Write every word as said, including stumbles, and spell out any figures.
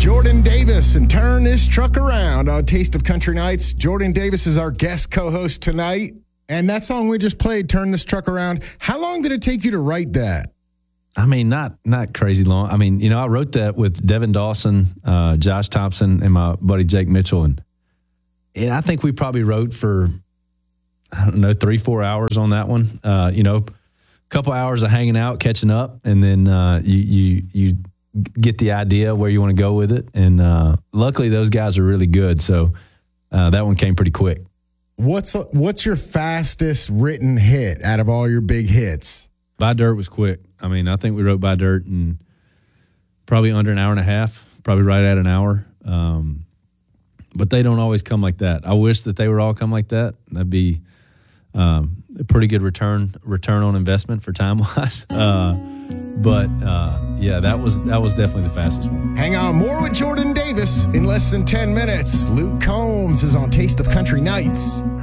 Jordan Davis and Turn This Truck Around on Taste of Country Nights. Jordan Davis is our guest co-host tonight. And that song we just played, Turn This Truck Around, how long did it take you to write that? I mean, not not crazy long. I mean, you know, I wrote that with Devin Dawson, uh, Josh Thompson, and my buddy Jake Mitchell. And, and I think we probably wrote for, I don't know, three, four hours on that one. Uh, you know, a couple hours of hanging out, catching up, and then uh, you you you get the idea where you want to go with it. And uh, luckily, those guys are really good. So uh, that one came pretty quick. What's what's your fastest written hit out of all your big hits? By Dirt was quick. I mean, I think we wrote By Dirt in probably under an hour and a half, probably right at an hour. Um, but they don't always come like that. I wish that they would all come like that. That'd be um, a pretty good return return on investment for time wise. Uh, but uh, yeah, that was that was definitely the fastest one. Hang on, more with Jordan Davis in less than ten minutes. Luke Combs is on Taste of Country Nights.